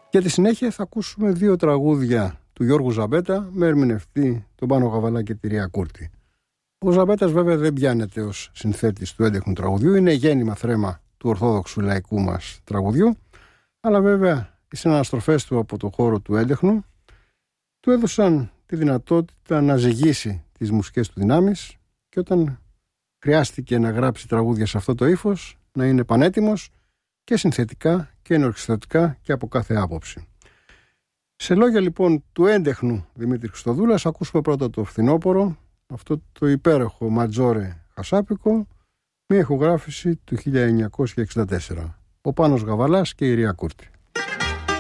Για τη συνέχεια θα ακούσουμε 2 τραγούδια του Γιώργου Ζαμπέτα με ερμηνευτή τον Πάνο Γαβαλά και τη Ρία Κούρτη. Ο Ζαμπέτας βέβαια δεν πιάνεται ως συνθέτης του έντεχνου τραγουδιού, είναι γέννημα θρέμα του ορθόδοξου λαϊκού μας τραγουδιού, αλλά βέβαια οι συναναστροφές του από το χώρο του έντεχνου του έδωσαν τη δυνατότητα να ζυγίσει τις μουσικές του δυνάμεις και όταν χρειάστηκε να γράψει τραγούδια σε αυτό το ύφος να είναι πανέτοιμος και συνθετικά και ενορχιστρωτικά και από κάθε άποψη. Σε λόγια λοιπόν του έντεχνου Δημήτρη Χριστοδούλας ακούσουμε πρώτα το φθινόπωρο, αυτό το υπέροχο ματζόρε χασάπικο, μια ηχογράφηση του 1964. Ο Πάνος Γαβαλάς και η Ρία Κούρτη.